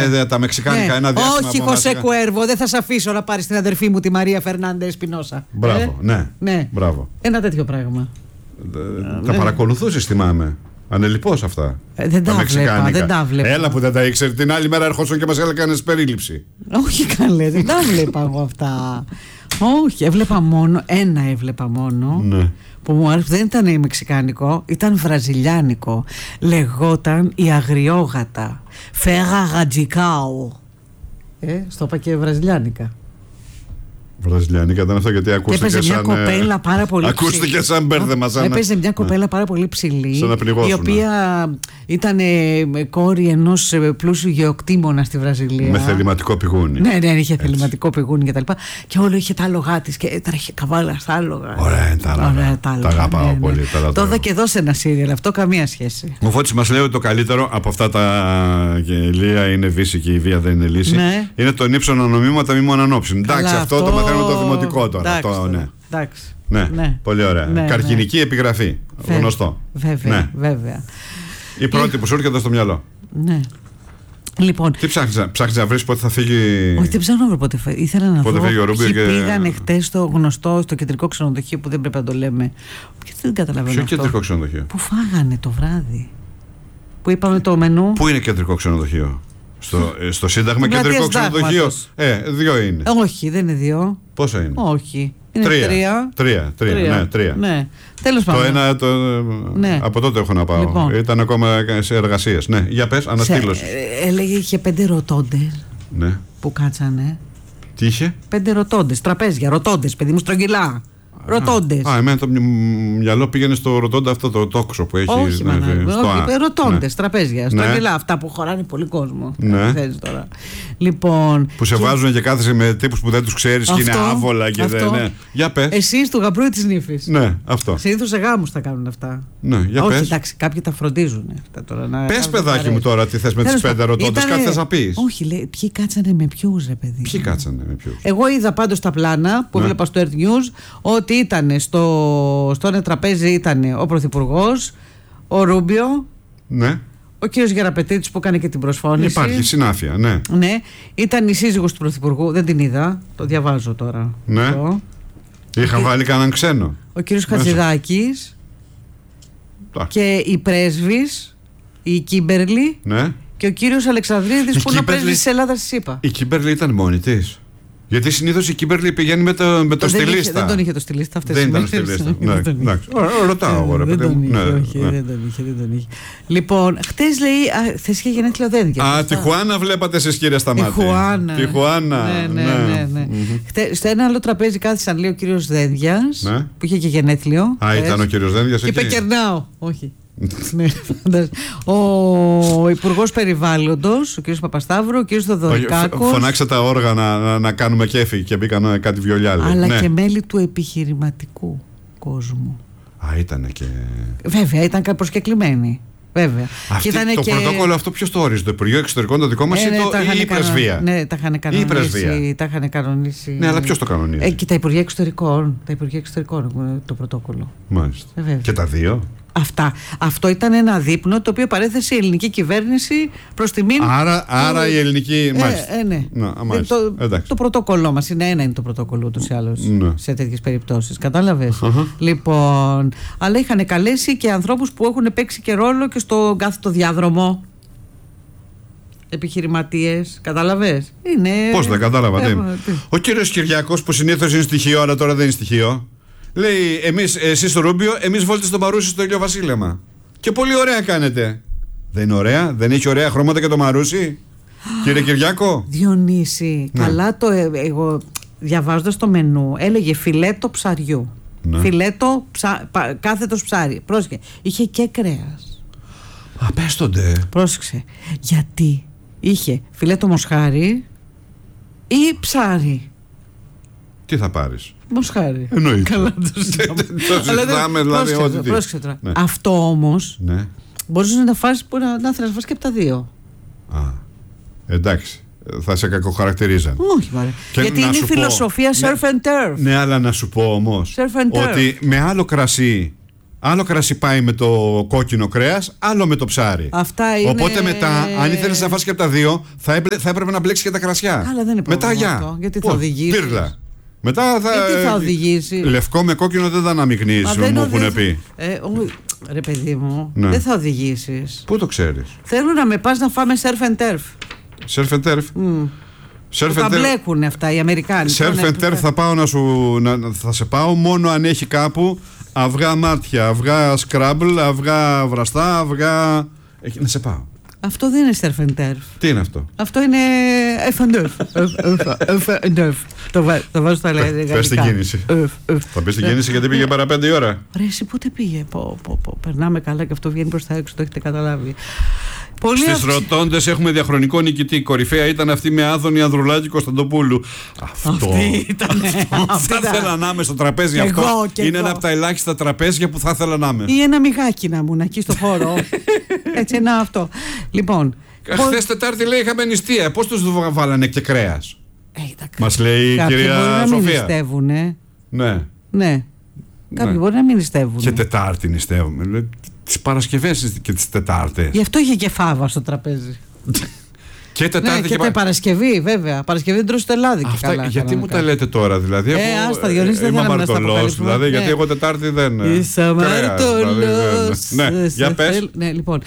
έκανε τα μεξικάνικα ένα διάστημα. Όχι, Χωσέ Κουέρβο, δεν θα σε αφήσω να πάρεις την αδερφή μου τη Μαρία Φερνάντε Εσπινόσα. Μπράβο, ναι. Μπράβο. Ένα τέτοιο πράγμα. Τα παρακολουθούσες, θυμάμαι. Ανελιπώς αυτά. Δεν τα βλέπα. Έλα που δεν τα ήξερε. Την άλλη μέρα ερχόσουν και μας έκανες περίληψη. Όχι καλέ, δεν τα βλέπα εγώ αυτά. Όχι, έβλεπα μόνο. Ναι. Που μου άρεσε, δεν ήταν μεξικάνικο, ήταν βραζιλιάνικο. Λεγόταν η Αγριόγατα. Φέγα Γατζικάου. Στο είπα και βραζιλιάνικα. Βραζιλιάνικα ήταν αυτό, γιατί ακούστηκε έπαιζε μια κοπέλα πάρα πολύ ψηλή. Ακούστηκε σαν μπέρδεμα. Έπαιζε μια κοπέλα πάρα πολύ ψηλή, η οποία ήταν κόρη ενός πλούσιου γεωκτήμονα στη Βραζιλία. Με θεληματικό πηγούνι. Ναι, είχε θεληματικό πηγούνι και τα λοιπά. Και όλο είχε τα άλογά της και τρέχει καβάλα στα άλογα. Ωραία, τα αγαπάω πολύ. Το είδα και εδώ σε ένα σύριαλ, αυτό καμία σχέση. Ο Φώτης μας λέει ότι το καλύτερο από αυτά τα γελία είναι βύση και η βία δεν είναι λύση. Είναι τον ύψονα νομίματα μη μόνο ανόψιν. Εντάξει, αυτό το μαθαίνουμε το δημοτικό τώρα. Ναι, πολύ ωραία. Καρκινική επιγραφή. Γνωστό. Βέβαια. Η πρώτη που σου έρχεται στο μυαλό. Ναι. Λοιπόν, τι ψάχνεις να βρεις πότε θα φύγει? Όχι, δεν ψάχνω να βρω πότε φύγει. Ήθελα να βρω. Ποιοι πήγανε χτες στο γνωστό, στο κεντρικό ξενοδοχείο που δεν πρέπει να το λέμε. Και δεν καταλαβαίνω. Ποιο κεντρικό ξενοδοχείο? Που φάγανε το βράδυ. Που είπαμε το μενού. Πού είναι κεντρικό ξενοδοχείο? Στο Σύνταγμα κεντρικό ξενοδοχείο. Δύο είναι. Όχι, δεν είναι δύο. Πόσα είναι? Όχι. Είναι τρία. Ναι. Τέλος πάντων. Το ένα, από τότε έχω να πάω. Λοιπόν. Ήταν ακόμα σε εργασίες. Ναι, για πες, αναστήλωση. Έλεγε είχε 5 ρωτώντες. Ναι. Που κάτσανε. Τι είχε? 5 ρωτώντες, τραπέζια, ρωτώντες, παιδί μου, στρογγυλά. Ρωτώντες. Εμένα το μυαλό πήγαινε στο ρωτώντα αυτό το τόξο που έχει. Όχι, ρωτώντες, τραπέζια. Στρογγυλά, αυτά που χωράνε πολύ κόσμο. Ναι. Τώρα. Λοιπόν. Που σε βάζουν και κάθεσαι με τύπους που δεν τους ξέρεις και είναι άβολα και δεν. Ναι. Για πες. Εσύ του γαμπρού ή της νύφης. Ναι, αυτό. Συνήθως σε γάμους τα κάνουν αυτά. Ναι, για πες. Όχι, εντάξει, κάποιοι τα φροντίζουν. Πες, παιδάκι μου, τώρα τι θες με τις 5 ρωτώντες, κάτι θες να πεις? Όχι, λέει, ποιοι κάτσανε με ποιους, ρε παιδί. Ποιοι κάτσανε με ποιους? Εγώ είδα πάντως τα πλάνα που έβλεπα στο Earth News ότι ήταν στο ένα τραπέζι ήταν ο Πρωθυπουργός, ο Ρούμπιο, ναι, ο κύριος Γεραπετήτης που έκανε και την προσφώνηση. Υπάρχει συνάφεια, ναι. Ναι, ήταν η σύζυγος του Πρωθυπουργού, δεν την είδα, το διαβάζω τώρα. Ναι. Είχα βάλει κανέναν ξένο. Ο κύριος Χατζηδάκης και η πρέσβης, η Κίμπερλι, ναι, και ο κύριος Αλεξανδρίδης που είναι ο πρέσβης της Ελλάδας, της ΗΠΑ. Η Κίμπερλι ήταν μόνη της? Γιατί συνήθως η Κίμπερλι πηγαίνει με το στυλίστα. Δεν τον είχε το στυλίστα αυτές τις μέρες. Δεν ήταν στυλίστα. Ρωτάω εγώ, ρε παιδί μου. Δεν τον είχε. Λοιπόν, χτες λέει, χθες είχε γενέθλια ο Δένδιας. Τιχουάνα βλέπατε εσείς, κύριε Σταμάτη? Τιχουάνα. Ναι. Στο ένα άλλο τραπέζι κάθισαν, λέει, ο κύριος Δένδιας, που είχε και γενέθλιο. Ήταν ο κύριος Δένδιας εκεί? Και είπε κερνάω. Όχι. Ο Υπουργός Περιβάλλοντος, ο κ. Παπασταύρου, ο κ. Θοδωρικάκος. Φωνάξε τα όργανα να κάνουμε κέφι και μπήκαν κάτι βιολιά. Αλλά και μέλη του επιχειρηματικού κόσμου. Ήτανε και. Βέβαια, ήταν προσκεκλημένοι. Βέβαια. Το πρωτόκολλο αυτό ποιος το όριζε? Το Υπουργείο Εξωτερικών το δικό μας ή η Πρεσβεία? Ναι, τα είχαν κανονίσει. Ναι, αλλά ποιος το κανονίζει? Και τα Υπουργεία Εξωτερικών. Το πρωτόκολλο. Μάλιστα. Και τα δύο. Αυτό ήταν ένα δείπνο το οποίο παρέθεσε η ελληνική κυβέρνηση προς τιμήν. Άρα η ελληνική. Ναι. Το πρωτόκολλό μας είναι το πρωτόκολλο ούτως ή άλλως σε τέτοιες περιπτώσεις. Κατάλαβες? Λοιπόν, αλλά είχαν καλέσει και ανθρώπους που έχουν παίξει και ρόλο και στο κάθετο διάδρομο. Επιχειρηματίες, κατάλαβες? Πώς δεν κατάλαβα? Ο κύριος Κυριάκος που συνήθως είναι στοιχείο, αλλά τώρα δεν είναι στοιχείο. Λέει, εσείς στο Ρούμπιο, εμείς βόλτε στο Μαρούσι στο ηλιοβασίλεμα. Και πολύ ωραία κάνετε. Δεν είναι ωραία? Δεν έχει ωραία χρώματα και το Μαρούσι, κύριε Κυριάκο? Διονύση, καλά εγώ διαβάζοντας το μενού, έλεγε φιλέτο ψαριού. Φιλέτο κάθετος ψάρι. Πρόσεχε, είχε και κρέας. Απέστονται. Πρόσεξε, γιατί είχε φιλέτο μοσχάρι ή ψάρι. Τι θα πάρεις? Μοσχάρι. Εννοείται. Καλά το συζητάμε, δηλαδή ό,τι. Πρόσεξε τώρα. Αυτό όμως μπορείς να φας και από τα δύο. Εντάξει. Θα σε κακοχαρακτηρίζαν. Όχι, γιατί είναι η φιλοσοφία surf and turf. Ναι, αλλά να σου πω όμως ότι με άλλο κρασί Άλλο κρασί πάει με το κόκκινο κρέας, άλλο με το ψάρι. Αυτά είναι... Οπότε μετά, αν ήθελες να φας και από τα δύο, θα έπρεπε να μπλέξεις και τα κρασιά. Αλλά δεν είναι πρόβλημα μετά αυτό. Γιατί θα οδηγήσεις. Πύρλα. Μετά γιατί θα οδηγήσει. Λευκό με κόκκινο δεν θα αναμειγνύεις, μου έχουν πει. Ρε παιδί μου, ναι. Δεν θα οδηγήσεις. Πού το ξέρεις? Θέλουν να με πας να φάμε surf and turf. Surf and turf. Τα μπλέκουν αυτά οι Αμερικάνοι. Surf and turf θα σε πάω μόνο αν έχει κάπου αυγά μάτια, αυγά scrabble, αυγά βραστά, αυγά... να σε πάω. Αυτό δεν είναι surf and turf. Τι είναι αυτό? Αυτό είναι F&F. Το βάζω στα λέγα. Πες την κίνηση. Θα πεις την κίνηση γιατί πήγε παρά 5 η ώρα. Ρε εσύ πότε πήγε? Περνάμε καλά και αυτό βγαίνει προς τα έξω, το έχετε καταλάβει. Στις ρωτώντες έχουμε διαχρονικό νικητή. Η κορυφαία ήταν αυτή με Άδωνη Ανδρουλάκη Κωνσταντοπούλου. Αυτή ήταν. Θα ήθελα να είμαι στο τραπέζι αυτό. Είναι ένα από τα ελάχιστα τραπέζια που θα ήθελα να είμαι. Ή ένα μιγάκι να ήμουν εκεί στο χώρο. Έτσι, ένα αυτό. Λοιπόν. Χθες Τετάρτη λέει είχαμε νηστεία. Πώς τους βάλανε και κρέας? Μας λέει η κυρία Σοφία. Κάποιοι μπορεί να μην νηστεύουνε. Ναι. Κάποιοι μπορεί να μην νηστεύουν. Και Τετάρτη νηστεύουμε. Τις Παρασκευές και τις Τετάρτες. Γι' αυτό είχε και φάβα στο τραπέζι. Και Τετάρτη και Παρασκευή, βέβαια. Παρασκευή δεν τρως τελάδι και καλά. Γιατί μου τα λέτε τώρα, δηλαδή? Άστα, Διονύση, δεν θέλαμε να στα αποκαλύψουμε. Δηλαδή, γιατί εγώ Τετάρτη δεν... Είσαι αμαρτωλός. Ναι, για πες. Ναι, λοιπόν.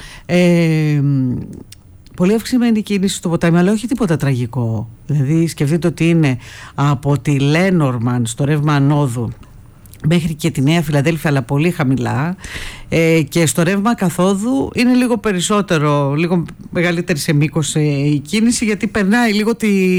Πολύ αυξημένη κίνηση στο ποτάμι, αλλά όχι τίποτα τραγικό. Δηλαδή, σκεφτείτε ότι είναι από τη Λένορμαν στο ρεύμα ανόδου μέχρι και τη Νέα Φιλαδέλφια, αλλά πολύ χαμηλά, και στο ρεύμα καθόδου είναι λίγο περισσότερο, λίγο μεγαλύτερη σε μήκος η κίνηση, γιατί περνάει λίγο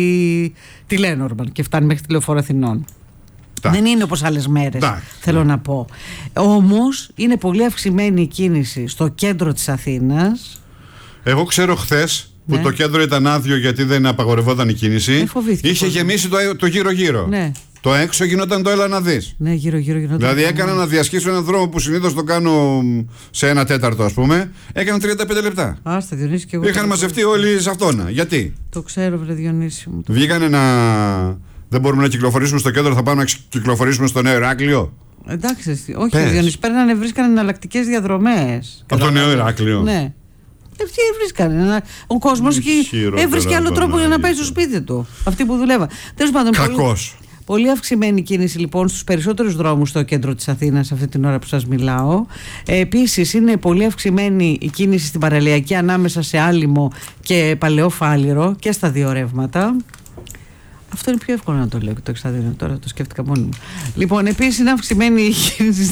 τη Λένορμαν και φτάνει μέχρι τη Λεωφόρο Αθηνών. Δεν είναι όπως άλλες μέρες, θέλω να πω. Όμως είναι πολύ αυξημένη η κίνηση στο κέντρο της Αθήνας. Εγώ ξέρω χθες που το κέντρο ήταν άδειο γιατί δεν απαγορευόταν η κίνηση. Είχε γεμίσει το γύρω-γύρω. Ναι. Το έξω γινόταν το έλα να δεις. Ναι, γύρω-γύρω γινόταν. Δηλαδή έκανα να διασχίσω έναν δρόμο που συνήθως το κάνω σε 1/4, ας πούμε. Έκανα 35 λεπτά. Άστα, Διονύση, και εγώ. Είχαν μαζευτεί όλοι σε αυτόν. Γιατί? Το ξέρω, βρε Διονύση μου. Βγήκανε να. Δεν μπορούμε να κυκλοφορήσουμε στο κέντρο, θα πάμε να κυκλοφορήσουμε στο Νέο Ηράκλειο. Εντάξει, όχι, Διονύση, βρίσκανε εναλλακτικές διαδρομές. Από το Νέο Ηράκλειο. Ναι. Βρίσκανε. Ο κόσμος έβρισκε άλλο τρόπο για να πάει στο σπίτι του. Αυτοί που δουλεύαν. Τέλος πάντων. Κακός. Πολύ αυξημένη κίνηση λοιπόν στους περισσότερους δρόμους στο κέντρο της Αθήνας αυτή την ώρα που σας μιλάω. Επίσης είναι πολύ αυξημένη η κίνηση στην παραλιακή ανάμεσα σε Άλυμο και Παλαιό Φάληρο και στα δύο ρεύματα. Αυτό είναι πιο εύκολο να το λέω και το εξαδίνω τώρα, το σκέφτηκα μόνη μου. Λοιπόν, επίσης είναι αυξημένη η κίνηση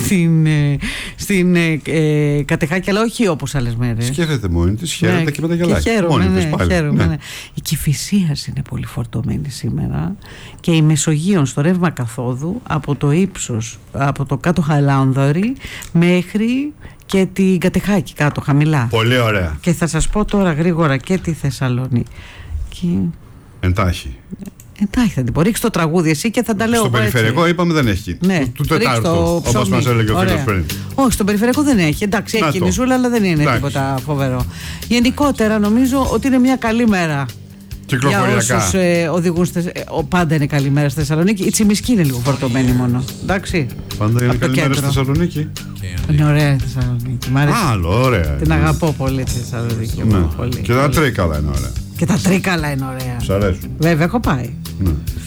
στην Κατεχάκη, αλλά όχι όπως άλλες μέρες. Σκέφτεται μόνη της, χαίρεται και μεταγελάει. Χαίρομαι, ναι. Η Κηφισίας είναι πολύ φορτωμένη σήμερα και η Μεσογείων στο ρεύμα καθόδου από το ύψος, από το κάτω Χαλάνδορη μέχρι και την Κατεχάκη κάτω χαμηλά. Πολύ ωραία. Και θα σας πω τώρα γρήγορα και τη Θεσσαλονίκη. Εντάχει. Εντάξει, θα την πω. Ρίξε το τραγούδι εσύ και θα τα λέω. Στο περιφερειακό είπαμε δεν έχει. Ναι, του Τετάρτου. Όπως μας έλεγε ο φίλος πριν. Όχι, στο περιφερειακό δεν έχει. Εντάξει, έχει κινησούλα, αλλά δεν είναι τίποτα φοβερό. Γενικότερα νομίζω ότι είναι μια καλή μέρα. Κυκλοφοριακά. Για όσους οδηγούν. Πάντα είναι καλή μέρα στη Θεσσαλονίκη. Η Τσιμισκή είναι λίγο φορτωμένη μόνο. Εντάξει. Πάντα είναι καλή μέρα στη Θεσσαλονίκη. Είναι ωραία η Θεσσαλονίκη. Άλλο, ωραία. Την αγαπώ πολύ τη Θεσσαλονίκη. Και τα Τρίκαλα είναι ωραία. Και τα Τρίκαλα είναι ωραία. Σ' αρέσουν. Βέβαια, έχω πάει. Ναι.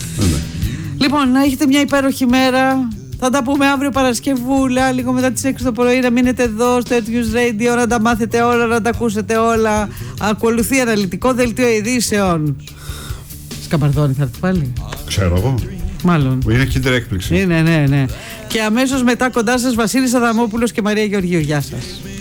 Λοιπόν, να έχετε μια υπέροχη μέρα. Θα τα πούμε αύριο Παρασκευούλα, λίγο μετά τις 6 το πρωί. Να μείνετε εδώ στο Earth Radio, να τα μάθετε όλα, να τα ακούσετε όλα. Ακολουθεί αναλυτικό δελτίο ειδήσεων. Σκαμπαρδόνι θα έρθει πάλι. Ξέρω εγώ. Μάλλον. Είναι κίντερ έκπληξη. Ναι. Και αμέσως μετά κοντά σας Βασίλης Αδαμόπουλος και Μαρία Γεωργίου. Γεια σας.